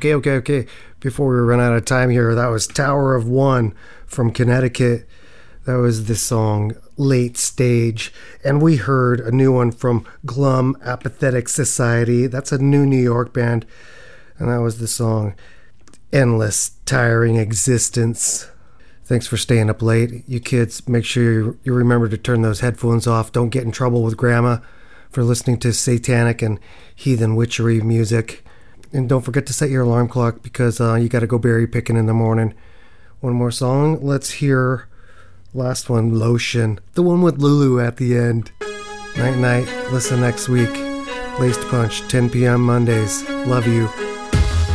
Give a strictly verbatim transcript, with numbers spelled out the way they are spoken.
Okay, okay, okay. Before we run out of time here, that was Tower of One from Connecticut. That was the song Late Stage. And we heard a new one from Glum Apathetic Society. That's a new New York band. And that was the song Endless Tiring Existence. Thanks for staying up late. You kids, make sure you, you remember to turn those headphones off. Don't get in trouble with Grandma for listening to satanic and heathen witchery music. And don't forget to set your alarm clock because uh, you got to go berry picking in the morning. One more song. Let's hear last one, Lotion. The one with Lulu at the end. Night night. Listen next week. Laced Punch, ten p.m. Mondays. Love you.